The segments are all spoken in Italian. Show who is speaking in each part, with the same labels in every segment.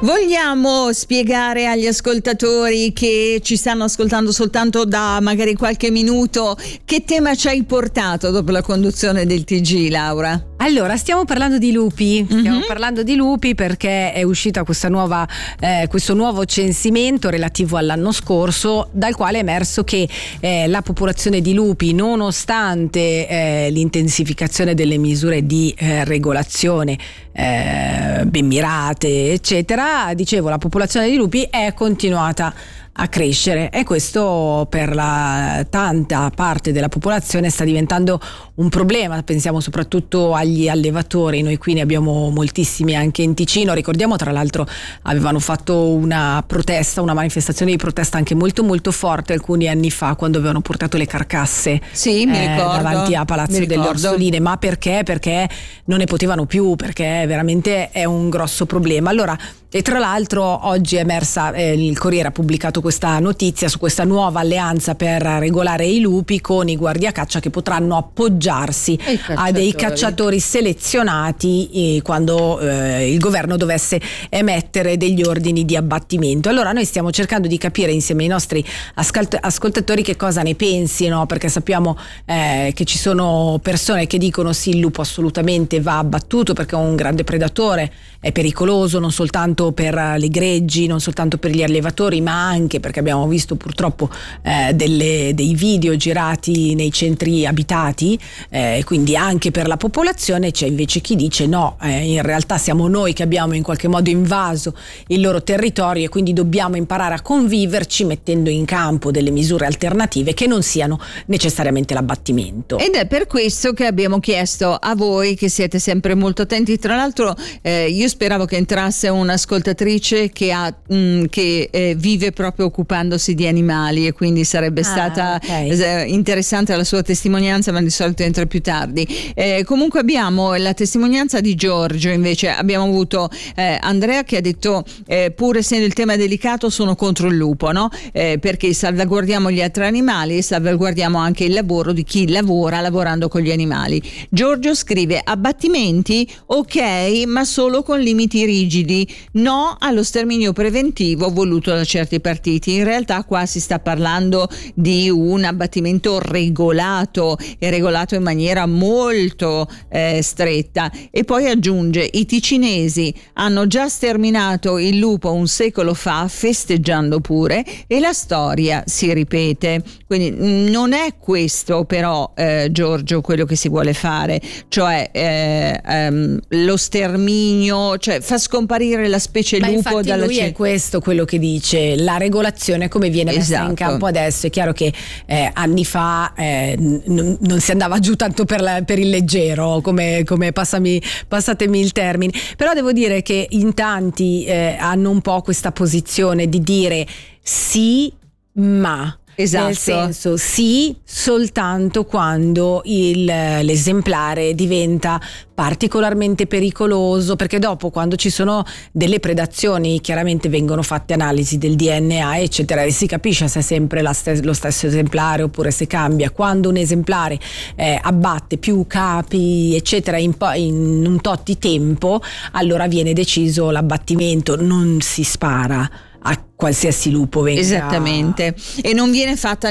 Speaker 1: Vogliamo spiegare agli ascoltatori che ci stanno ascoltando soltanto da magari qualche minuto che tema ci hai portato dopo la conduzione del TG, Laura?
Speaker 2: Allora, stiamo parlando di lupi. Stiamo parlando di lupi perché è uscita questo nuovo censimento relativo all'anno scorso, dal quale è emerso che la popolazione di lupi, nonostante l'intensificazione delle misure di regolazione ben mirate, eccetera, dicevo, la popolazione di lupi è continuata a crescere, e questo per la tanta parte della popolazione sta diventando un problema. Pensiamo soprattutto agli allevatori, noi qui ne abbiamo moltissimi anche in Ticino. Ricordiamo, tra l'altro, avevano fatto una manifestazione di protesta anche molto molto forte alcuni anni fa, quando avevano portato le carcasse
Speaker 1: mi ricordo,
Speaker 2: davanti a Palazzo delle Orsoline. Ma perché? Perché non ne potevano più, perché veramente è un grosso problema. Allora, e tra l'altro oggi è emersa, il Corriere ha pubblicato questa notizia su questa nuova alleanza per regolare i lupi con i guardiacaccia, che potranno appoggiarsi a dei cacciatori selezionati quando il governo dovesse emettere degli ordini di abbattimento. Allora noi stiamo cercando di capire insieme ai nostri ascoltatori che cosa ne pensino, perché sappiamo che ci sono persone che dicono sì, il lupo assolutamente va abbattuto perché è un grande predatore, è pericoloso non soltanto per le greggi, non soltanto per gli allevatori, ma anche perché abbiamo visto purtroppo dei video girati nei centri abitati, quindi anche per la popolazione. C'è invece chi dice no, in realtà siamo noi che abbiamo in qualche modo invaso il loro territorio, e quindi dobbiamo imparare a conviverci mettendo in campo delle misure alternative che non siano necessariamente l'abbattimento.
Speaker 1: Ed è per questo che abbiamo chiesto a voi, che siete sempre molto attenti. Tra l'altro io speravo che entrasse un'ascoltatrice che vive proprio occupandosi di animali, e quindi sarebbe stata interessante la sua testimonianza, ma di solito entra più tardi. Comunque abbiamo la testimonianza di Giorgio. Invece abbiamo avuto Andrea che ha detto pur essendo il tema delicato sono contro il lupo, no? Perché salvaguardiamo gli altri animali e salvaguardiamo anche il lavoro di chi lavora lavorando con gli animali. Giorgio scrive: abbattimenti ok, ma solo con limiti rigidi, no allo sterminio preventivo voluto da certi partiti. In realtà qua si sta parlando di un abbattimento regolato, e regolato in maniera molto stretta. E poi aggiunge: i ticinesi hanno già sterminato il lupo un secolo fa, festeggiando pure, e la storia si ripete. Quindi non è questo però Giorgio quello che si vuole fare, cioè lo sterminio, cioè fa scomparire la specie lupo dalla
Speaker 2: lui è questo quello che dice, la regolazione come viene messa in campo adesso. È chiaro che anni fa non si andava giù tanto per il leggero, come passatemi il termine, però devo dire che in tanti hanno un po' questa posizione di dire sì, ma nel senso sì soltanto quando l'esemplare diventa particolarmente pericoloso, perché dopo, quando ci sono delle predazioni, chiaramente vengono fatte analisi del DNA eccetera, e si capisce se è sempre lo stesso esemplare oppure se cambia. Quando un esemplare abbatte più capi eccetera in un tot di tempo, allora viene deciso l'abbattimento, non si spara a qualsiasi lupo venga.
Speaker 1: Esattamente. E non viene fatto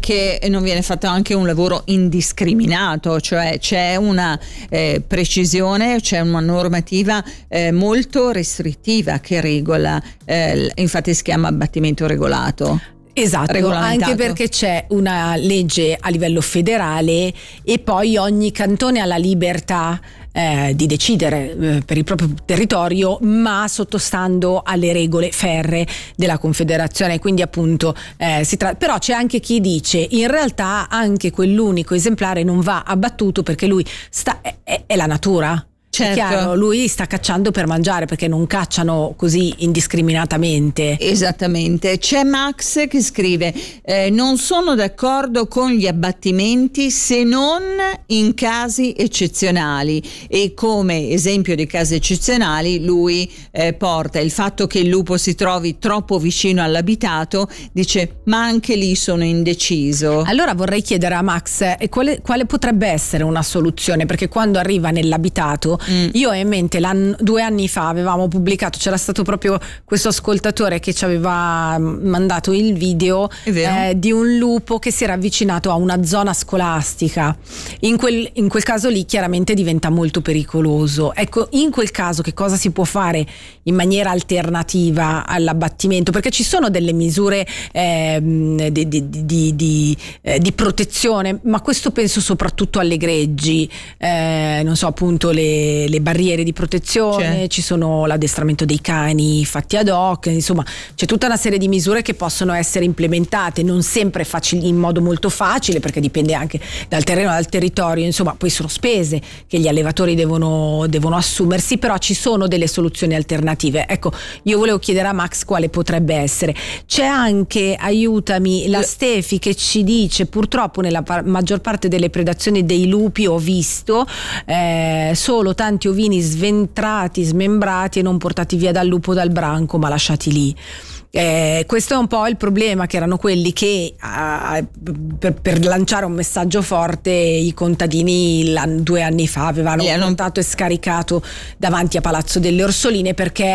Speaker 1: anche un lavoro indiscriminato, cioè c'è una precisione, c'è una normativa molto restrittiva che regola, infatti si chiama abbattimento regolato.
Speaker 2: Esatto, anche perché c'è una legge a livello federale e poi ogni cantone ha la libertà di decidere per il proprio territorio, ma sottostando alle regole ferree della Confederazione. Quindi appunto però c'è anche chi dice in realtà anche quell'unico esemplare non va abbattuto perché lui è la natura. Certo. È chiaro, lui sta cacciando per mangiare, perché non cacciano così indiscriminatamente.
Speaker 1: Esattamente. C'è Max che scrive: non sono d'accordo con gli abbattimenti se non in casi eccezionali, e come esempio di casi eccezionali lui porta il fatto che il lupo si trovi troppo vicino all'abitato. Dice: ma anche lì sono indeciso.
Speaker 2: Allora vorrei chiedere a Max quale potrebbe essere una soluzione, perché quando arriva nell'abitato Io ho in mente 2 anni fa avevamo pubblicato, c'era stato proprio questo ascoltatore che ci aveva mandato il video di un lupo che si era avvicinato a una zona scolastica. In quel caso lì chiaramente diventa molto pericoloso. Ecco, in quel caso che cosa si può fare in maniera alternativa all'abbattimento? Perché ci sono delle misure di protezione, ma questo penso soprattutto alle greggi, non so, appunto le barriere di protezione, ci sono l'addestramento dei cani fatti ad hoc, insomma c'è tutta una serie di misure che possono essere implementate, non sempre in modo molto facile, perché dipende anche dal terreno, dal territorio, insomma poi sono spese che gli allevatori devono assumersi, però ci sono delle soluzioni alternative. Ecco, io volevo chiedere a Max quale potrebbe essere. C'è anche, aiutami, la Stefi che ci dice: purtroppo nella maggior parte delle predazioni dei lupi ho visto solo tanti ovini sventrati, smembrati e non portati via dal lupo, dal branco, ma lasciati lì. Questo è un po' il problema, che erano quelli che per lanciare un messaggio forte i contadini 2 anni fa avevano montato e scaricato davanti a Palazzo delle Orsoline, perché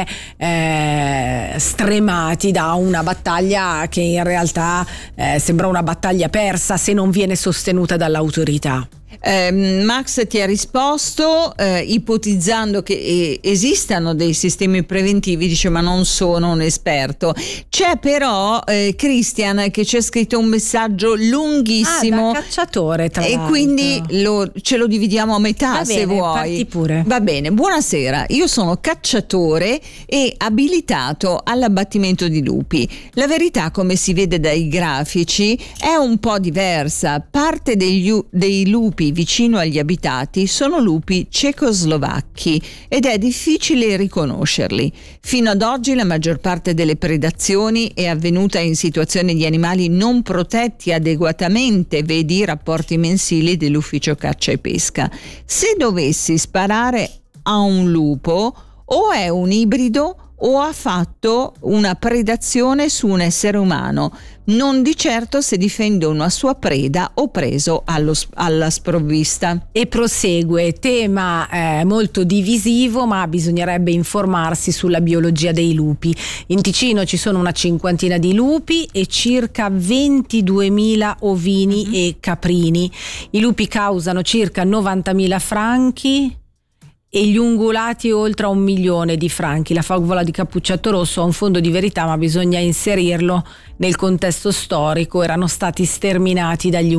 Speaker 2: stremati da una battaglia che in realtà sembra una battaglia persa se non viene sostenuta dall'autorità.
Speaker 1: Max ti ha risposto ipotizzando che esistano dei sistemi preventivi, dice, ma non sono un esperto. C'è però Christian che ci ha scritto un messaggio lunghissimo,
Speaker 2: da cacciatore tra l'altro,
Speaker 1: e quindi ce lo dividiamo a metà. Se vuoi,
Speaker 2: parti pure.
Speaker 1: Va bene. Buonasera, io sono cacciatore e abilitato all'abbattimento di lupi. La verità, come si vede dai grafici, è un po' diversa. Parte dei lupi vicino agli abitati sono lupi cecoslovacchi ed è difficile riconoscerli. Fino ad oggi la maggior parte delle predazioni è avvenuta in situazioni di animali non protetti adeguatamente, vedi i rapporti mensili dell'ufficio caccia e pesca. Se dovessi sparare a un lupo, o è un ibrido o ha fatto una predazione su un essere umano, non di certo se difendo una sua preda o preso alla sprovvista.
Speaker 2: E prosegue: tema molto divisivo, ma bisognerebbe informarsi sulla biologia dei lupi. In Ticino ci sono una 50ina di lupi e circa 22.000 ovini e caprini. I lupi causano circa 90.000 franchi e gli ungulati oltre 1 milione di franchi. La favola di Cappuccetto Rosso ha un fondo di verità, ma bisogna inserirlo nel contesto storico. Erano stati sterminati gli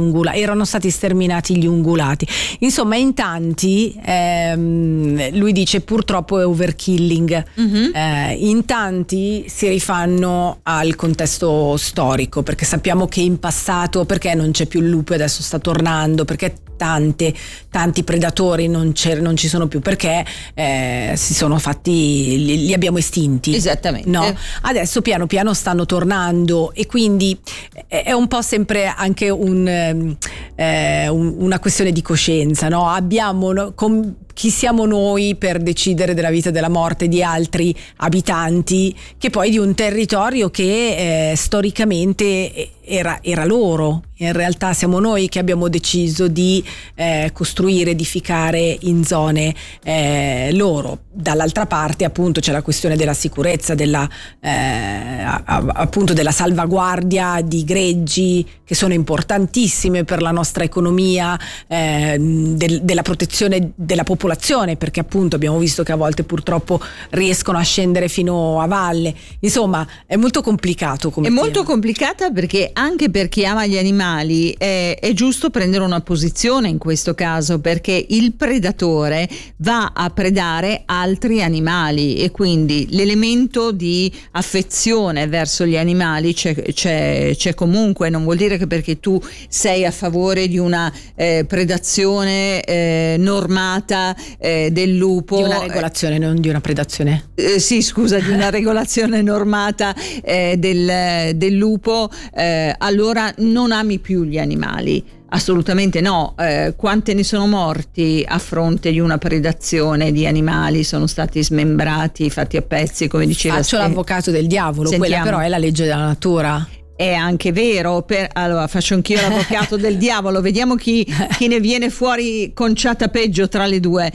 Speaker 2: ungulati. Insomma, in tanti, lui dice, purtroppo è overkilling. In tanti si rifanno al contesto storico, perché sappiamo che in passato, perché non c'è più il lupo e adesso sta tornando, perché tanti predatori non ci sono più, perché si sono fatti, li abbiamo estinti.
Speaker 1: Esattamente.
Speaker 2: No? Adesso piano piano stanno tornando, e quindi è un po' sempre anche una questione di coscienza, no? Chi siamo noi per decidere della vita e della morte di altri abitanti, che poi di un territorio che storicamente era loro. In realtà siamo noi che abbiamo deciso di costruire, edificare in zone loro. Dall'altra parte appunto c'è la questione della sicurezza, appunto della salvaguardia di greggi che sono importantissime per la nostra economia, della protezione della popolazione, perché appunto abbiamo visto che a volte purtroppo riescono a scendere fino a valle. Insomma, è molto complicato come tema.
Speaker 1: Molto complicata, perché anche per chi ama gli animali è giusto prendere una posizione in questo caso, perché il predatore va a predare altri animali e quindi l'elemento di affezione verso gli animali c'è comunque. Non vuol dire che perché tu sei a favore di una predazione normata del lupo,
Speaker 2: di una regolazione, non di una predazione,
Speaker 1: di una regolazione normata del lupo, allora non ami più gli animali. Assolutamente no. Quante ne sono morti a fronte di una predazione di animali? Sono stati smembrati, fatti a pezzi, come diceva.
Speaker 2: Faccio l'avvocato del diavolo. Sentiamo. Quella però è la legge della natura.
Speaker 1: È anche vero, allora faccio anch'io l'avvocato del diavolo, vediamo chi ne viene fuori conciata peggio tra le due.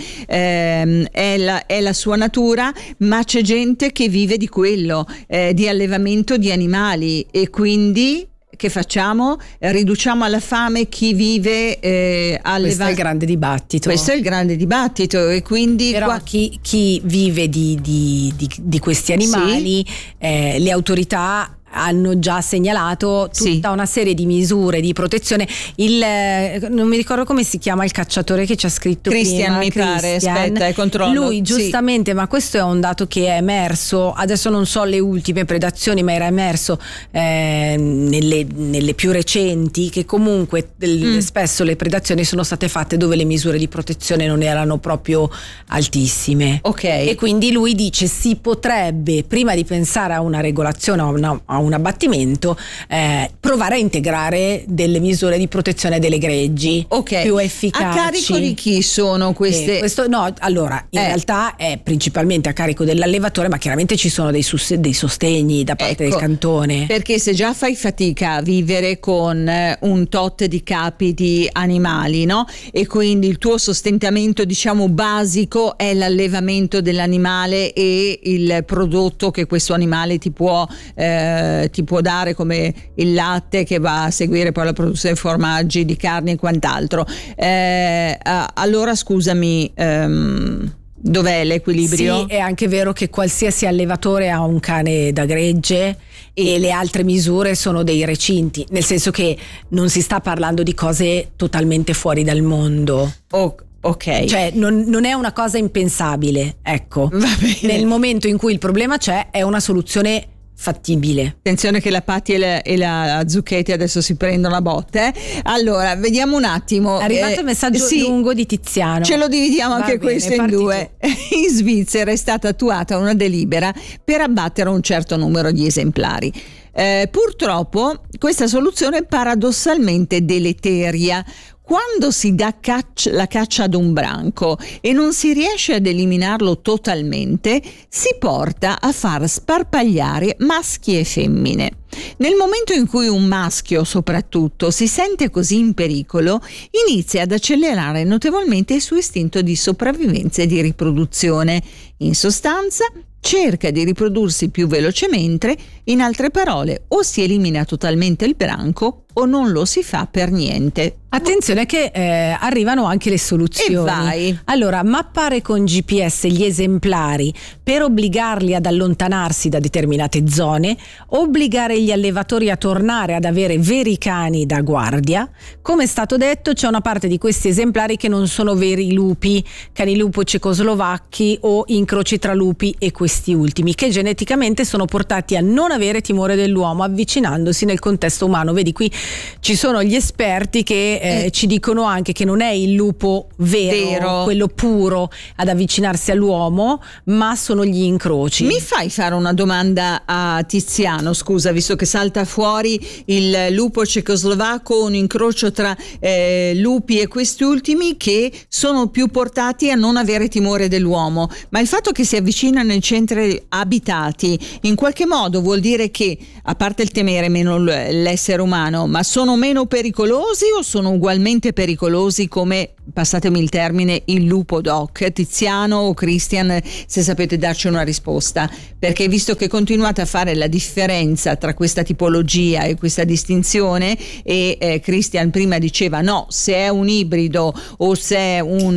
Speaker 1: È la sua natura, ma c'è gente che vive di quello, di allevamento di animali, e quindi che facciamo? Riduciamo alla fame chi vive
Speaker 2: Questo è il grande dibattito.
Speaker 1: Questo è il grande dibattito, e quindi
Speaker 2: però chi vive di questi animali, sì, le autorità hanno già segnalato tutta una serie di misure di protezione. Non mi ricordo come si chiama il cacciatore che ci ha scritto
Speaker 1: Christian,
Speaker 2: prima,
Speaker 1: pare, aspetta, controllo.
Speaker 2: Lui giustamente, ma questo è un dato che è emerso, adesso non so le ultime predazioni, ma era emerso nelle più recenti, che comunque spesso le predazioni sono state fatte dove le misure di protezione non erano proprio altissime. E quindi lui dice si potrebbe, prima di pensare a una regolazione, a un abbattimento, provare a integrare delle misure di protezione delle greggi più efficaci.
Speaker 1: A carico di chi sono queste?
Speaker 2: Allora, in realtà è principalmente a carico dell'allevatore, ma chiaramente ci sono dei sostegni da parte del cantone.
Speaker 1: Perché se già fai fatica a vivere con un tot di capi di animali, no? E quindi il tuo sostentamento, diciamo, basico è l'allevamento dell'animale e il prodotto che questo animale ti può dare, come il latte che va a seguire poi la produzione di formaggi, di carne e quant'altro. Allora scusami, dov'è l'equilibrio?
Speaker 2: Sì, è anche vero che qualsiasi allevatore ha un cane da gregge e le altre misure sono dei recinti, nel senso che non si sta parlando di cose totalmente fuori dal mondo. Cioè non è una cosa impensabile, ecco. Va bene. Nel momento in cui il problema c'è, è una soluzione fattibile.
Speaker 1: Attenzione che la Patti e la Zucchetti adesso si prendono a botte. Allora, vediamo un attimo.
Speaker 2: È arrivato il messaggio lungo di Tiziano.
Speaker 1: Ce lo dividiamo anche questo in due. In Svizzera è stata attuata una delibera per abbattere un certo numero di esemplari. Purtroppo questa soluzione è paradossalmente deleteria. Quando si dà la caccia ad un branco e non si riesce ad eliminarlo totalmente, si porta a far sparpagliare maschi e femmine. Nel momento in cui un maschio, soprattutto, si sente così in pericolo, inizia ad accelerare notevolmente il suo istinto di sopravvivenza e di riproduzione. In sostanza, cerca di riprodursi più velocemente, in altre parole, o si elimina totalmente il branco o non lo si fa per niente.
Speaker 2: Attenzione che arrivano anche le soluzioni.
Speaker 1: E vai.
Speaker 2: Allora, mappare con GPS gli esemplari per obbligarli ad allontanarsi da determinate zone, obbligare gli allevatori a tornare ad avere veri cani da guardia. Come è stato detto, c'è una parte di questi esemplari che non sono veri lupi, cani lupo cecoslovacchi o incroci tra lupi e questi ultimi, che geneticamente sono portati a non avere timore dell'uomo avvicinandosi nel contesto umano. Vedi, qui ci sono gli esperti che ci dicono anche che non è il lupo vero, quello puro ad avvicinarsi all'uomo, ma sono gli incroci.
Speaker 1: Mi fai fare una domanda a Tiziano, scusa, visto che salta fuori il lupo cecoslovacco, un incrocio tra lupi e questi ultimi che sono più portati a non avere timore dell'uomo, ma il fatto che si avvicinano ai centri abitati in qualche modo vuol dire che, a parte il temere meno l'essere umano, ma sono meno pericolosi o sono ugualmente pericolosi come, passatemi il termine, il lupo doc? Tiziano o Christian, se sapete darci una risposta, perché visto che continuate a fare la differenza tra questa tipologia e questa distinzione, e Christian prima diceva no, se è un ibrido o se è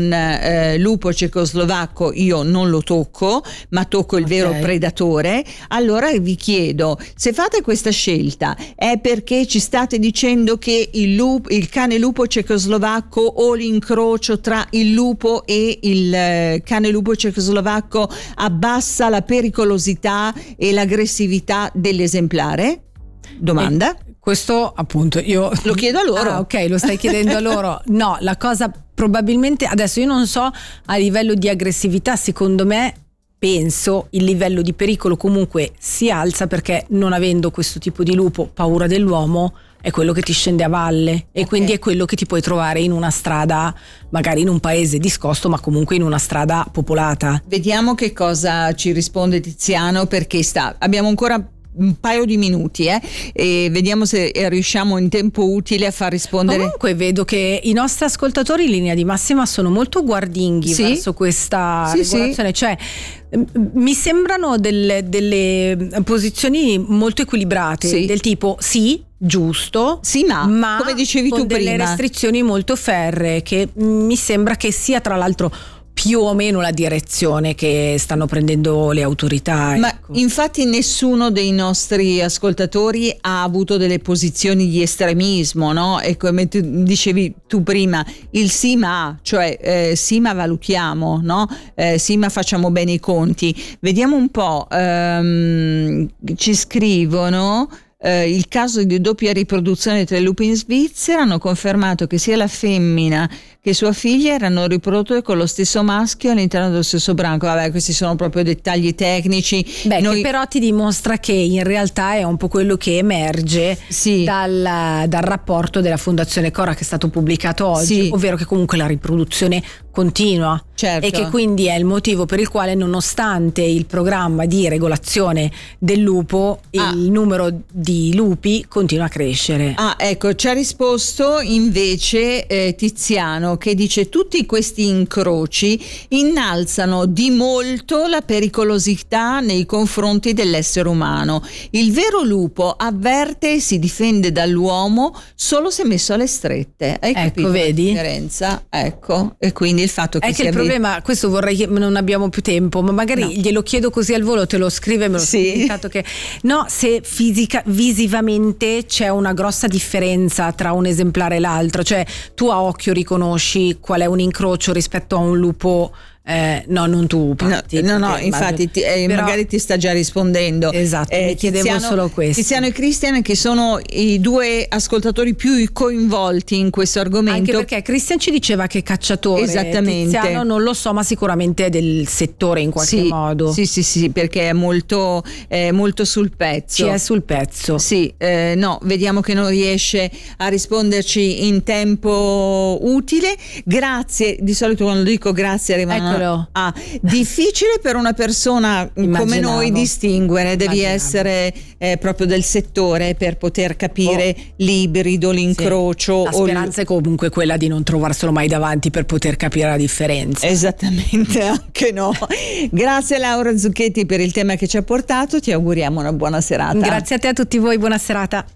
Speaker 1: un lupo cecoslovacco io non lo tocco, ma tocco il vero predatore. Allora vi chiedo, se fate questa scelta è perché ci state dicendo che il cane lupo cecoslovacco o l'incrocio tra il lupo e il cane lupo cecoslovacco abbassa la pericolosità e l'aggressività dell'esemplare? Domanda.
Speaker 2: Questo appunto io
Speaker 1: lo chiedo a loro.
Speaker 2: Ah, ok, lo stai chiedendo a loro. No, la cosa probabilmente, adesso io non so a livello di aggressività, secondo me, penso il livello di pericolo comunque si alza, perché non avendo questo tipo di lupo paura dell'uomo è quello che ti scende a valle e quindi è quello che ti puoi trovare in una strada, magari in un paese discosto, ma comunque in una strada popolata.
Speaker 1: Vediamo che cosa ci risponde Tiziano, perché abbiamo ancora un paio di minuti e vediamo se riusciamo in tempo utile a far rispondere.
Speaker 2: Comunque vedo che i nostri ascoltatori in linea di massima sono molto guardinghi verso questa regolazione, cioè mi sembrano delle posizioni molto equilibrate, del tipo sì, giusto,
Speaker 1: sì, ma come dicevi tu prima,
Speaker 2: delle restrizioni molto ferree, che mi sembra che sia tra l'altro più o meno la direzione che stanno prendendo le autorità.
Speaker 1: Ma infatti nessuno dei nostri ascoltatori ha avuto delle posizioni di estremismo, no? E come dicevi tu prima, il sì ma, cioè sì ma valutiamo, no? Sì ma facciamo bene i conti. Vediamo un po', ci scrivono. Il caso di doppia riproduzione tra i lupi in Svizzera, hanno confermato che sia la femmina che sua figlia erano riprodotte con lo stesso maschio all'interno dello stesso branco. Vabbè, questi sono proprio dettagli tecnici.
Speaker 2: Che però ti dimostra che in realtà è un po' quello che emerge dal rapporto della Fondazione Cora che è stato pubblicato oggi, ovvero che comunque la riproduzione continua, e che quindi è il motivo per il quale, nonostante il programma di regolazione del lupo, il numero di lupi continua a crescere.
Speaker 1: Ecco, ci ha risposto invece Tiziano, che dice: tutti questi incroci innalzano di molto la pericolosità nei confronti dell'essere umano. Il vero lupo avverte e si difende dall'uomo solo se messo alle strette. Hai capito la differenza? Ecco, e quindi il fatto che
Speaker 2: il problema, questo vorrei che non abbiamo più tempo, ma magari glielo chiedo così al volo, te lo scrive, me lo significato che se visivamente c'è una grossa differenza tra un esemplare e l'altro, cioè tu a occhio riconosci qual è un incrocio rispetto a un lupo. No, non tu, Patti,
Speaker 1: no, infatti magari ti sta già rispondendo.
Speaker 2: Esatto, mi chiedevo solo questo.
Speaker 1: Tiziano e Christian, che sono i due ascoltatori più coinvolti in questo argomento.
Speaker 2: Anche perché Christian ci diceva che è cacciatore.
Speaker 1: Esattamente.
Speaker 2: Tiziano non lo so, ma sicuramente è del settore in qualche modo.
Speaker 1: Sì, perché è molto sul pezzo.
Speaker 2: Ci è sul pezzo.
Speaker 1: No, vediamo che non riesce a risponderci in tempo utile. Grazie, di solito quando dico grazie arrivano. Difficile per una persona come noi distinguere, devi essere proprio del settore per poter capire l'ibrido, l'incrocio.
Speaker 2: La speranza è comunque quella di non trovarselo mai davanti per poter capire la differenza.
Speaker 1: Esattamente, anche no. Grazie Laura Zucchetti per il tema che ci ha portato, ti auguriamo una buona serata.
Speaker 2: Grazie a te, a tutti voi, buona serata.